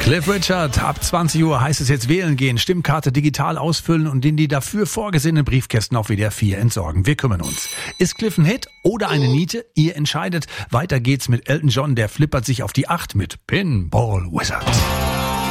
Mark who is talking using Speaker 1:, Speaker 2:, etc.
Speaker 1: Cliff Richard, ab 20 Uhr heißt es jetzt wählen gehen, Stimmkarte digital ausfüllen und in die dafür vorgesehenen Briefkästen auf WDR 4 entsorgen. Wir kümmern uns. Ist Cliff ein Hit oder eine Niete? Ihr entscheidet. Weiter geht's mit Elton John, der flippert sich auf die 8 mit Pinball Wizard.